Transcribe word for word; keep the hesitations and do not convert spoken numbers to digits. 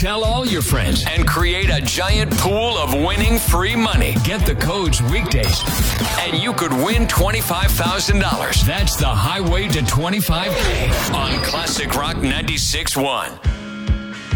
Tell all your friends and create a giant pool of winning free money. Get the codes weekdays, and you could win twenty-five thousand dollars. That's the highway to twenty-five K on Classic Rock ninety-six point one.